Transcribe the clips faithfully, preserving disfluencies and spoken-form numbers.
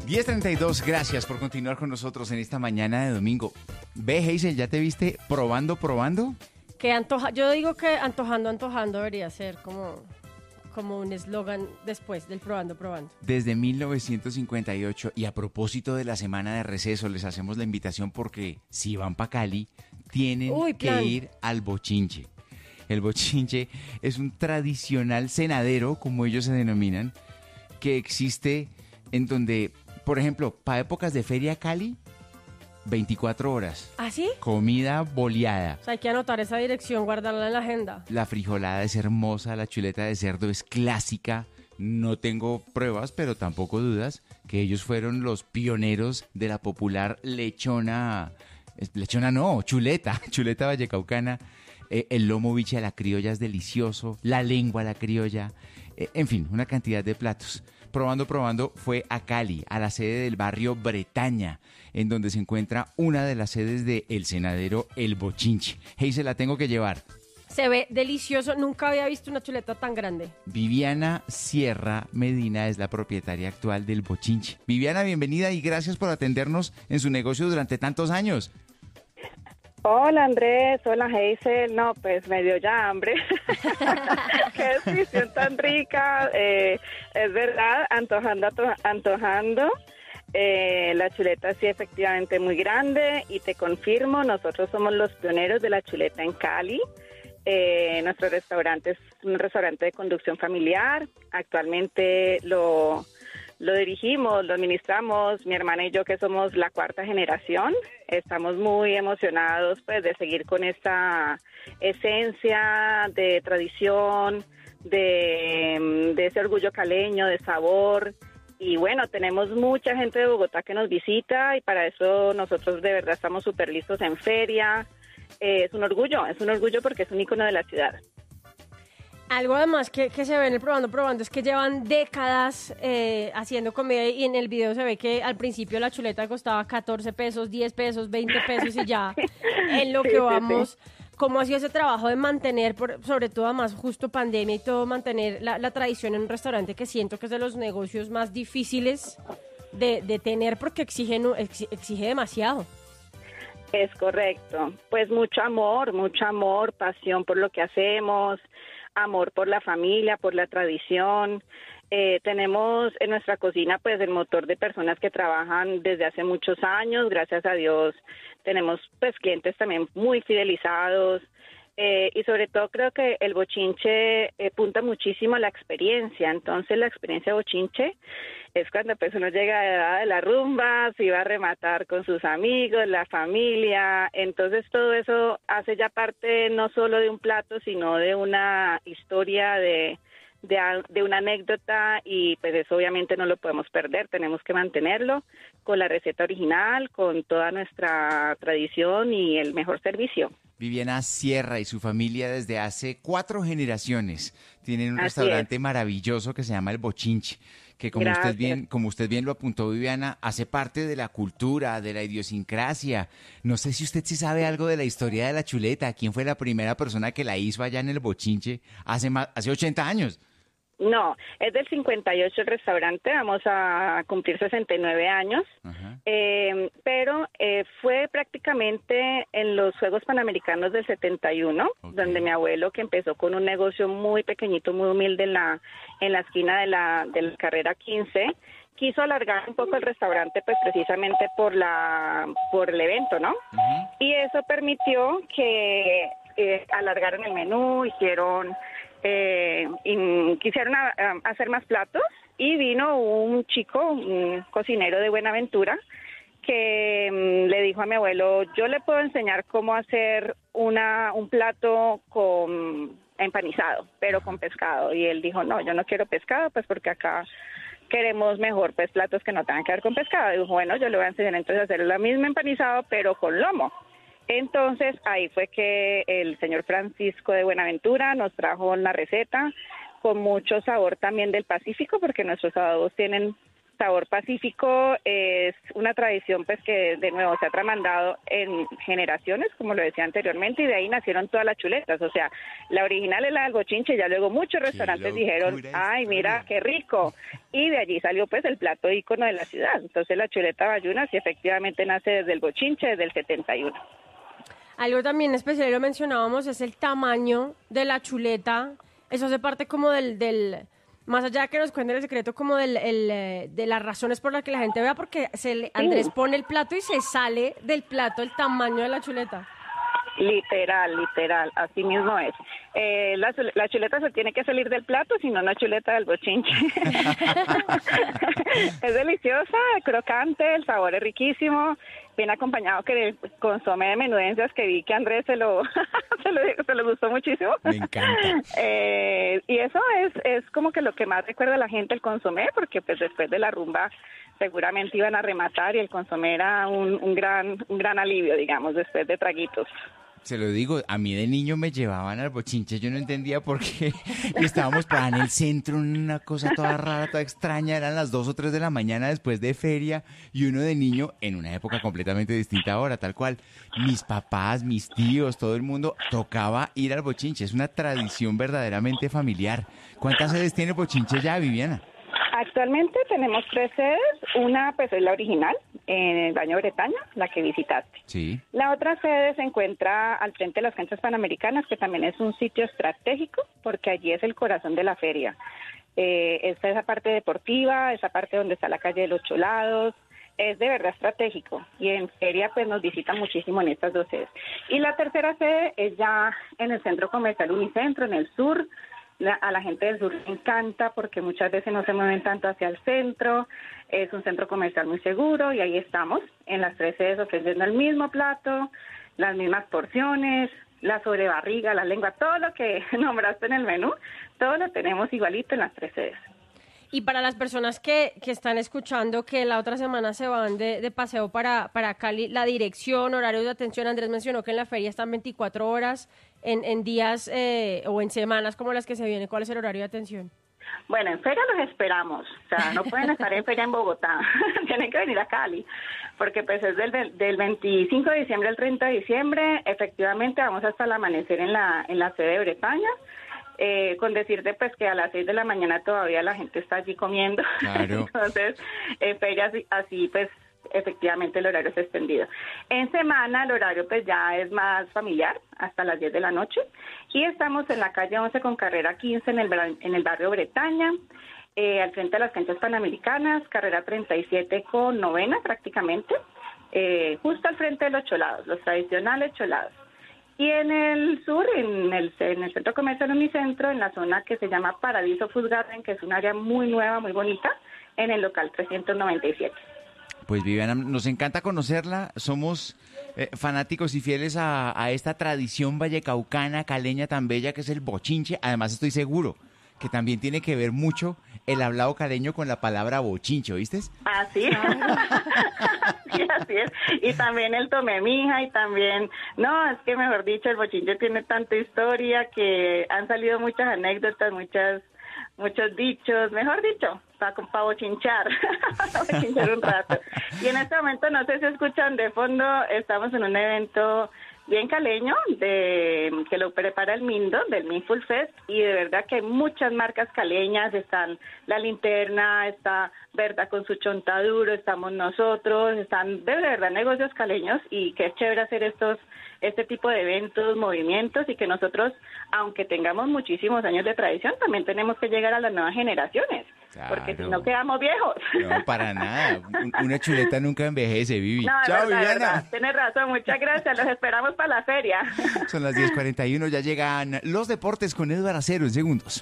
diez treinta y dos, gracias por continuar con nosotros en esta mañana de domingo. Ve, Hazel, ¿ya te viste probando, probando? Que antoja, yo digo que antojando, antojando debería ser como, como un eslogan después del probando, probando. Desde mil novecientos cincuenta y ocho, y a propósito de la semana de receso, les hacemos la invitación porque si van para Cali, tienen Uy, que plan. ir al bochinche. El bochinche es un tradicional cenadero, como ellos se denominan, que existe en donde, por ejemplo, para épocas de Feria Cali, veinticuatro horas. ¿Ah, sí? Comida boleada. O sea, hay que anotar esa dirección, guardarla en la agenda. La frijolada es hermosa, la chuleta de cerdo es clásica. No tengo pruebas, pero tampoco dudas que ellos fueron los pioneros de la popular lechona. Lechona no, chuleta, chuleta vallecaucana. Eh, el lomo biche a la criolla es delicioso, la lengua a la criolla, eh, en fin, una cantidad de platos. Probando, probando fue a Cali, a la sede del barrio Bretaña, en donde se encuentra una de las sedes de El Cenadero El Bochinche. Hey, se la tengo que llevar. Se ve delicioso, nunca había visto una chuleta tan grande. Viviana Sierra Medina es la propietaria actual del Bochinche. Viviana, bienvenida y gracias por atendernos en su negocio durante tantos años. Hola Andrés, hola Hazel, no pues me dio ya hambre, qué descripción tan rica, eh, es verdad, antojando, anto- antojando, eh, la chuleta sí efectivamente muy grande y te confirmo, nosotros somos los pioneros de la chuleta en Cali. Eh, nuestro restaurante es un restaurante de conducción familiar, actualmente lo... Lo dirigimos, lo administramos, mi hermana y yo que somos la cuarta generación. Estamos muy emocionados pues de seguir con esta esencia de tradición, de, de ese orgullo caleño, de sabor. Y bueno, tenemos mucha gente de Bogotá que nos visita y para eso nosotros de verdad estamos súper listos en feria. Eh, es un orgullo, es un orgullo porque es un ícono de la ciudad. Algo además que, que se ve en el probando, probando es que llevan décadas eh, haciendo comida y en el video se ve que al principio la chuleta costaba catorce pesos, diez pesos, veinte pesos y ya en lo Sí, que sí, vamos, ¿cómo ha sido ese trabajo de mantener, por, sobre todo además justo pandemia y todo, mantener la, la tradición en un restaurante que siento que es de los negocios más difíciles de, de tener porque exigen, exi- exige demasiado? Es correcto, pues mucho amor, mucho amor, pasión por lo que hacemos, amor por la familia, por la tradición. Eh, tenemos en nuestra cocina pues el motor de personas que trabajan desde hace muchos años, gracias a Dios tenemos pues clientes también muy fidelizados. Eh, y sobre todo creo que el bochinche eh, punta muchísimo a la experiencia, entonces la experiencia bochinche es cuando pues uno llega a la edad de la rumba, se va a rematar con sus amigos, la familia, entonces todo eso hace ya parte no solo de un plato, sino de una historia, de, de, a- de una anécdota y pues eso obviamente no lo podemos perder, tenemos que mantenerlo con la receta original, con toda nuestra tradición y el mejor servicio. Viviana Sierra y su familia desde hace cuatro generaciones tienen un Así restaurante es. maravilloso que se llama El Bochinche, que como usted Gracias. bien, como usted bien lo apuntó, Viviana, hace parte de la cultura, de la idiosincrasia. No sé si usted sí sabe algo de la historia de la chuleta. ¿Quién fue la primera persona que la hizo allá en El Bochinche hace más, hace ochenta años? No, es del cincuenta y ocho el restaurante, vamos a cumplir sesenta y nueve años, Ajá. eh, pero eh, fue prácticamente en los Juegos Panamericanos del setenta y uno, Ok. donde mi abuelo, que empezó con un negocio muy pequeñito, muy humilde en la, en la esquina de la, de la carrera quince, quiso alargar un poco el restaurante, pues precisamente por la, por el evento, ¿no? Ujú. Y eso permitió que eh, alargaron el menú, hicieron, eh, y quisieron a- a- hacer más platos y vino un chico, un cocinero de Buenaventura, que mm, le dijo a mi abuelo, yo le puedo enseñar cómo hacer una un plato con empanizado, pero con pescado. Y él dijo, no, yo no quiero pescado, pues porque acá queremos mejor pues platos que no tengan que ver con pescado. Y dijo, bueno, yo le voy a enseñar entonces a hacer la misma empanizado, pero con lomo. Entonces ahí fue que el señor Francisco de Buenaventura nos trajo la receta con mucho sabor también del Pacífico, porque nuestros adobos tienen sabor pacífico es una tradición pues que de nuevo se ha tramandado en generaciones, como lo decía anteriormente, y de ahí nacieron todas las chuletas. O sea, la original es la del bochinche, ya luego muchos restaurantes dijeron, ay, mira, qué rico. Y de allí salió pues el plato ícono de la ciudad. Entonces la chuleta bayuna sí efectivamente nace desde el bochinche, desde el setenta y uno. Algo también especial, y lo mencionábamos, es el tamaño de la chuleta. Eso hace parte como del... del más allá de que nos cuenten el secreto, como del, el, eh, de las razones por las que la gente vea, porque se le, Andrés pone el plato y se sale del plato el tamaño de la chuleta. Literal, literal, así mismo es. Eh, la, la chuleta se tiene que salir del plato, si no, no es chuleta del bochinche. Es deliciosa, crocante, el sabor es riquísimo, bien acompañado que consomé de menudencias que vi que Andrés se lo, se lo, se lo gustó muchísimo. Me encanta. Eh, y eso es, es como que lo que más recuerda a la gente, el consomé, porque pues después de la rumba seguramente iban a rematar y el consomé era un, un gran un gran alivio, digamos, después de traguitos. Se lo digo, a mí de niño me llevaban al bochinche, yo no entendía por qué. Y estábamos para en el centro, una cosa toda rara, toda extraña, eran las dos o tres de la mañana después de feria, y uno de niño, en una época completamente distinta ahora, tal cual. Mis papás, mis tíos, todo el mundo tocaba ir al bochinche, es una tradición verdaderamente familiar. ¿Cuántas sedes tiene el bochinche ya, Viviana? Actualmente tenemos tres sedes, una pues es la original, en el Baño Bretaña, la que visitaste. Sí. La otra sede se encuentra al frente de las canchas panamericanas, que también es un sitio estratégico, porque allí es el corazón de la feria. Eh, está esa parte deportiva, esa parte donde está la calle de los Cholados, es de verdad estratégico, y en feria pues nos visitan muchísimo en estas dos sedes. Y la tercera sede es ya en el Centro Comercial Unicentro, en el sur. La, a la gente del sur le encanta porque muchas veces no se mueven tanto hacia el centro, es un centro comercial muy seguro y ahí estamos, en las tres sedes ofreciendo el mismo plato, las mismas porciones, la sobrebarriga, la lengua, todo lo que nombraste en el menú, todo lo tenemos igualito en las tres sedes. Y para las personas que, que están escuchando que la otra semana se van de, de paseo para, para Cali, la dirección, horarios de atención, Andrés mencionó que en la feria están veinticuatro horas, en, en días eh, o en semanas como las que se vienen, ¿cuál es el horario de atención? Bueno, en feria los esperamos, o sea, no pueden estar en feria en Bogotá, tienen que venir a Cali, porque pues es del, del veinticinco de diciembre al treinta de diciembre, efectivamente vamos hasta el amanecer en la, en la sede de Bretaña. Eh, con decirte pues que a las seis de la mañana todavía la gente está allí comiendo. Claro. Entonces, en ferias así pues efectivamente el horario es extendido. En semana el horario pues ya es más familiar, hasta las diez de la noche, y estamos en la calle once con carrera quince en el, en el barrio Bretaña, eh, al frente de las canchas panamericanas, carrera treinta y siete con novena prácticamente, eh, justo al frente de los Cholados, los tradicionales Cholados. Y en el sur, en el, en el centro comercial Unicentro, en la zona que se llama Paradiso Food Garden, que es un área muy nueva, muy bonita, en el local trescientos noventa y siete. Pues Viviana, nos encanta conocerla, somos eh, fanáticos y fieles a, a esta tradición vallecaucana, caleña tan bella que es el bochinche. Además estoy seguro que también tiene que ver mucho el hablado caleño con la palabra bochinche, ¿oíste? Así es. Sí, así es. Y también el tomé mija y también, no, es que mejor dicho, el bochinche tiene tanta historia que han salido muchas anécdotas, muchas muchos dichos, mejor dicho, para pa bochinchar, para bochinchar un rato. Y en este momento, no sé si escuchan de fondo, estamos en un evento bien caleño, de que lo prepara el Mindo, del Mindful Fest, y de verdad que hay muchas marcas caleñas, están La Linterna, está Berta con su chontaduro, estamos nosotros, están de verdad negocios caleños, y qué chévere hacer estos este tipo de eventos, movimientos, y que nosotros, aunque tengamos muchísimos años de tradición, también tenemos que llegar a las nuevas generaciones, claro, porque si no quedamos viejos. No, para nada, una chuleta nunca envejece, Vivi. No, Chao, verdad, Viviana. Verdad. Tienes razón, muchas gracias, los esperamos para la feria. Son las diez cuarenta y uno, ya llegan los deportes con Eduardo Acero en segundos.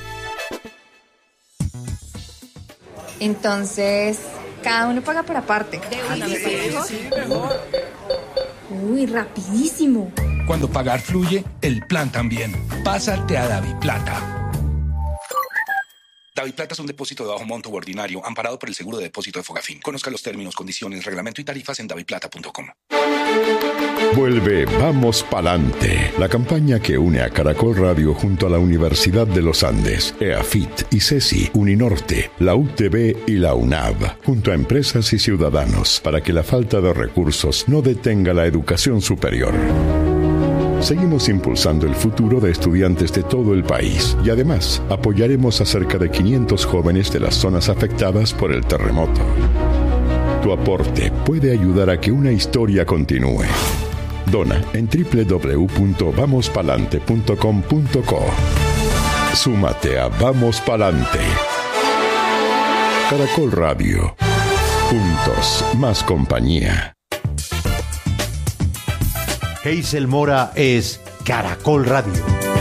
Entonces, cada uno paga por aparte. Sí, sí, mejor. Uy, rapidísimo. Cuando pagar fluye, el plan también. Pásate a DaviPlata. DaviPlata es un depósito de bajo monto u ordinario amparado por el seguro de depósito de Fogafín. Conozca los términos, condiciones, reglamento y tarifas en daviplata punto com. Vuelve Vamos Palante, la campaña que une a Caracol Radio junto a la Universidad de los Andes, EAFIT, ICESI, Uninorte, la U T B y la UNAV, junto a empresas y ciudadanos, para que la falta de recursos no detenga la educación superior. Seguimos impulsando el futuro de estudiantes de todo el país y además apoyaremos a cerca de quinientos jóvenes de las zonas afectadas por el terremoto. Tu aporte puede ayudar a que una historia continúe. Dona en doble u doble u doble u punto vamos palante punto com punto co. Súmate a Vamos Palante. Caracol Radio. Juntos, más compañía. Hazel Mora es Caracol Radio.